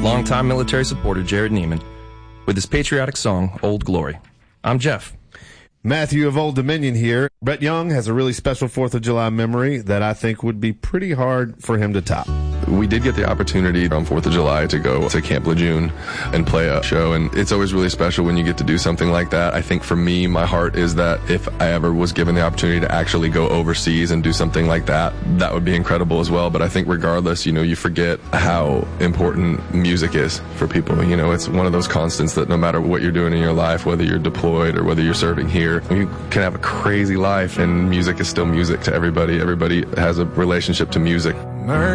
longtime military supporter Jared Neiman with his patriotic song, Old Glory. I'm Jeff. Matthew of Old Dominion here. Brett Young has a really special 4th of July memory that I think would be pretty hard for him to top. We did get the opportunity on 4th of July to go to Camp Lejeune and play a show, and it's always really special when you get to do something like that. I think for me, my heart is that if I ever was given the opportunity to actually go overseas and do something like that, that would be incredible as well. But I think regardless, you forget how important music is for people. It's one of those constants that no matter what you're doing in your life, whether you're deployed or whether you're serving here, you can have a crazy life and music is still music to everybody. Everybody has a relationship to music.